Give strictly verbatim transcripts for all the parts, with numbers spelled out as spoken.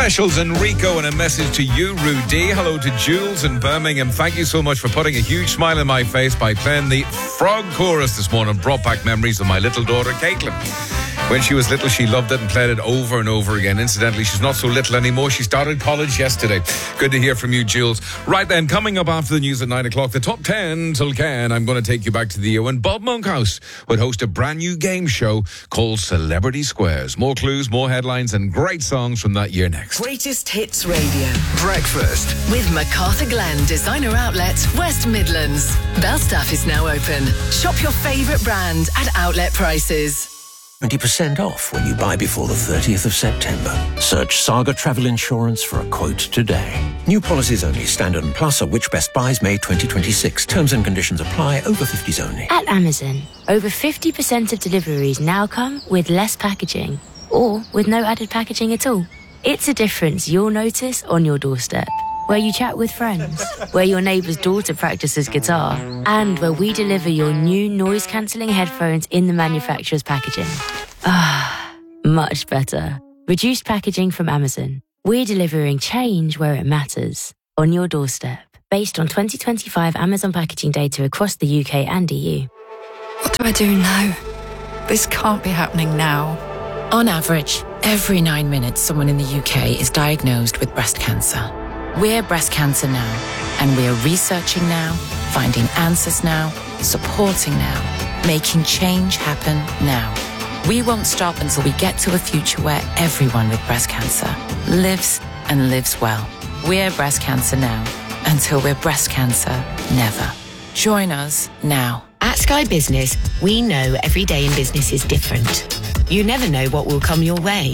Specials Enrico and a message to you, Rudy. Hello to Jules in Birmingham. Thank you so much for putting a huge smile on my face by playing the Frog Chorus this morning. Brought back memories of my little daughter, Caitlin. When she was little, she loved it and played it over and over again. Incidentally, she's not so little anymore. She started college yesterday. Good to hear from you, Jules. Right then, coming up after the news at nine o'clock, the top ten till Ken. I'm going to take you back to the year when Bob Monkhouse would host a brand new game show called Celebrity Squares. More clues, more headlines, and great songs from that year next. Greatest Hits Radio. Breakfast. With MacArthur Glen Designer Outlet, West Midlands. Belstaff is now open. Shop your favourite brand at outlet prices. twenty percent off when you buy before the thirtieth of September. Search Saga Travel Insurance for a quote today. New policies only. Standard and Plus are which best buys May twenty twenty-six. Terms and conditions apply. Over fifties only. At Amazon, over fifty percent of deliveries now come with less packaging or with no added packaging at all. It's a difference you'll notice on your doorstep, where you chat with friends, where your neighbour's daughter practices guitar, and where we deliver your new noise-cancelling headphones in the manufacturer's packaging. Ah, much better. Reduced packaging from Amazon. We're delivering change where it matters, on your doorstep, based on twenty twenty-five Amazon packaging data across the U K and E U. What do I do now? This can't be happening now. On average, every nine minutes someone in the U K is diagnosed with breast cancer. We're Breast Cancer Now, and we're researching now, finding answers now, supporting now, making change happen now. We won't stop until we get to a future where everyone with breast cancer lives and lives well. We're Breast Cancer Now, until we're breast cancer never. Join us now. At Sky Business, we know every day in business is different. You never know what will come your way.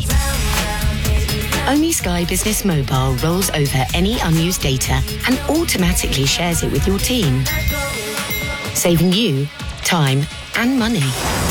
Only Sky Business Mobile rolls over any unused data and automatically shares it with your team, saving you time and money.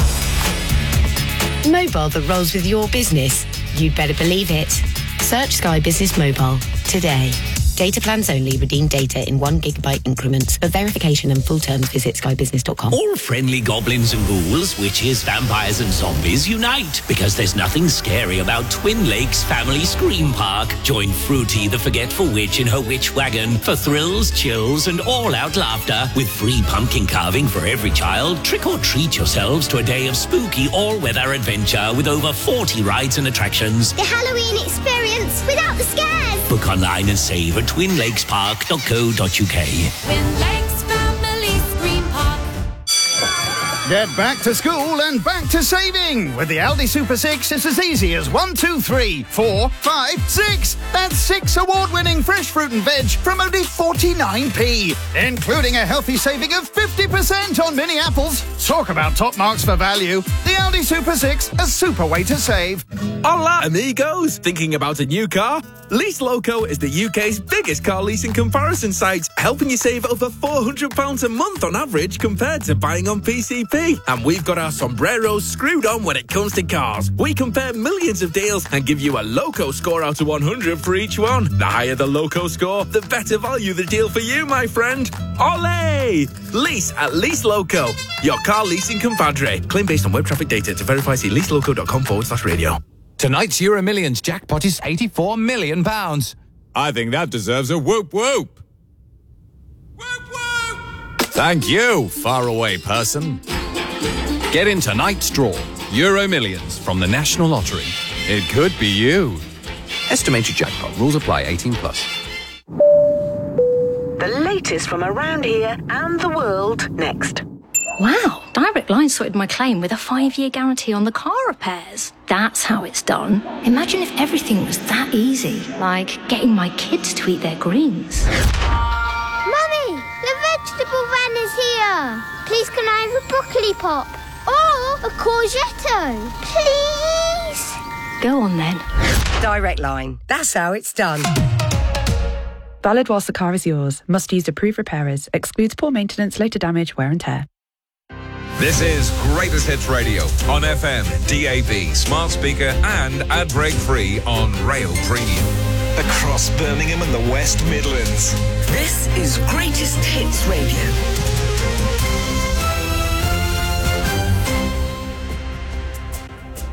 Mobile that rolls with your business. You'd better believe it. Search Sky Business Mobile today. Data plans only. Redeem data in one gigabyte increments. For verification and full terms, visit sky business dot com. All friendly goblins and ghouls, witches, vampires and zombies unite, because there's nothing scary about Twin Lakes Family Scream Park. Join Fruity the Forgetful Witch in her witch wagon for thrills, chills and all-out laughter, with free pumpkin carving for every child. Trick or treat yourselves to a day of spooky all-weather adventure with over forty rides and attractions. The Halloween experience without the scares. Book online and save at twin lakes park dot co dot uk. Twin Lakes Family Scream Park. Get back to school and back to saving. With the Aldi Super six, it's as easy as one, two, three, four, five, six. That's six award-winning fresh fruit and veg from only forty-nine p, including a healthy saving of fifty percent on mini apples. Talk about top marks for value. The Aldi Super six, a super way to save. Hola, amigos. Thinking about a new car? Lease Loco is the U K's biggest car leasing comparison site, helping you save over four hundred pounds a month on average compared to buying on P C P. And we've got our sombreros screwed on when it comes to cars. We compare millions of deals and give you a Loco score out of one hundred for each one. The higher the Loco score, the better value the deal for you, my friend. Olé! Lease at Lease Loco, your car leasing compadre. Claim based on web traffic data. To verify, see leaseloco.com forward slash radio. Tonight's Euro Millions jackpot is eighty-four million pounds. I think that deserves a whoop whoop. Whoop whoop! Thank you, faraway person. Get in tonight's draw. Euro Millions from the National Lottery. It could be you. Estimated jackpot. Rules apply. eighteen plus. The latest from around here and the world next. Wow, Direct Line sorted my claim with a five-year guarantee on the car repairs. That's how it's done. Imagine if everything was that easy, like getting my kids to eat their greens. Mummy, the vegetable van is here. Please can I have a broccoli pop? Or a courgette? Please? Go on then. Direct Line. That's how it's done. Valid whilst the car is yours. Must use approved repairers. Excludes poor maintenance, later damage, wear and tear. This is Greatest Hits Radio on F M, D A B, smart speaker and ad break free on Rail Premium. Across Birmingham and the West Midlands. This is Greatest Hits Radio.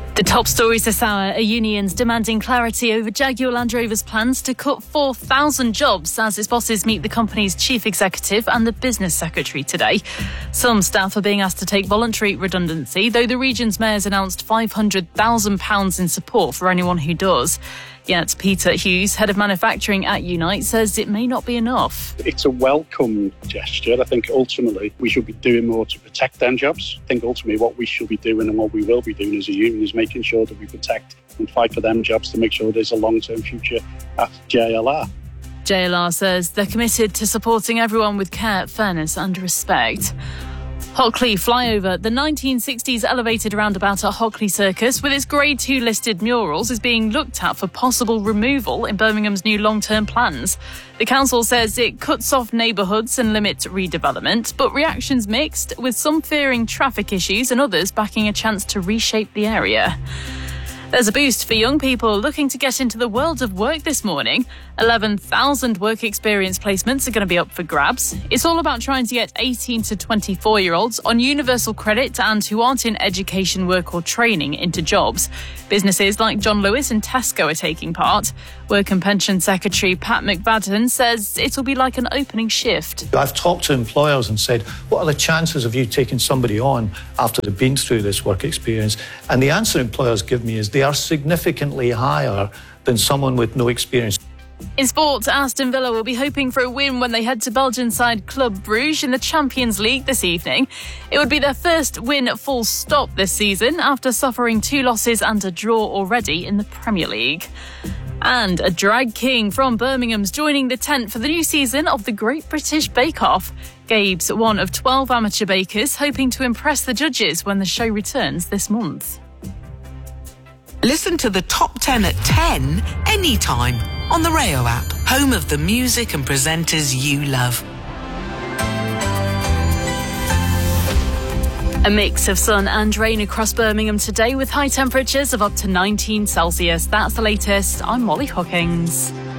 The top stories this hour are unions demanding clarity over Jaguar Land Rover's plans to cut four thousand jobs as its bosses meet the company's chief executive and the business secretary today. Some staff are being asked to take voluntary redundancy, though the region's mayor's announced five hundred thousand pounds in support for anyone who does. Yet Peter Hughes, head of manufacturing at Unite, says it may not be enough. It's a welcome gesture. I think ultimately we should be doing more to protect them jobs. I think ultimately what we should be doing and what we will be doing as a union is making sure that we protect and fight for them jobs to make sure there's a long-term future at J L R. J L R says they're committed to supporting everyone with care, fairness and respect. Hockley flyover. The nineteen sixties elevated roundabout at Hockley Circus, with its Grade two listed murals, is being looked at for possible removal in Birmingham's new long-term plans. The council says it cuts off neighbourhoods and limits redevelopment, but reactions mixed, with some fearing traffic issues and others backing a chance to reshape the area. There's a boost for young people looking to get into the world of work this morning. eleven thousand work experience placements are going to be up for grabs. It's all about trying to get eighteen to twenty-four-year-olds on universal credit and who aren't in education, work or training into jobs. Businesses like John Lewis and Tesco are taking part. Work and Pension Secretary Pat McFadden says it'll be like an opening shift. I've talked to employers and said, what are the chances of you taking somebody on after they've been through this work experience? And the answer employers give me is they are significantly higher than someone with no experience. In sport, Aston Villa will be hoping for a win when they head to Belgian side Club Brugge in the Champions League this evening. It would be their first win full stop this season after suffering two losses and a draw already in the Premier League. And a drag king from Birmingham's joining the tent for the new season of the Great British Bake Off. Gabe's one of twelve amateur bakers, hoping to impress the judges when the show returns this month. Listen to the top ten at ten anytime on the Rayo app, home of the music and presenters you love. A mix of sun and rain across Birmingham today with high temperatures of up to nineteen Celsius. That's the latest. I'm Molly Hawkins.